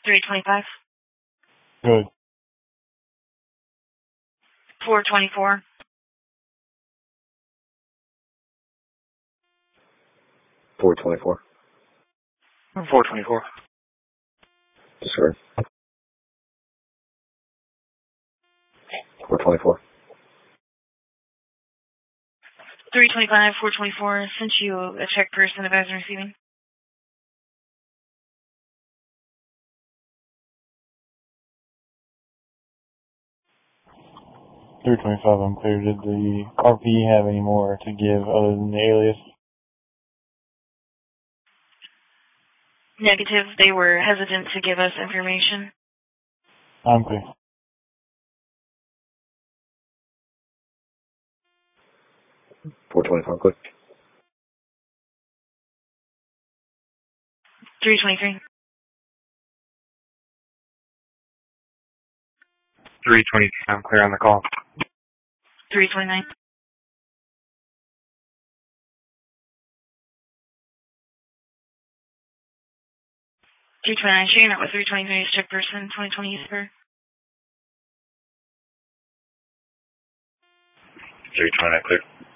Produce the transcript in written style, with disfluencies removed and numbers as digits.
325. Good. 424. 424. 424. Discard. 424. 325, 424. Sent you a check person advisor receiving. 325, I'm clear. Did the RP have any more to give other than the alias? Negative. They were hesitant to give us information. I'm clear. $425, click. 323. 320. I'm clear on the call. 329. 329. Sure, you're not with 323. Check person. 2020 Eastburg. 329, clear.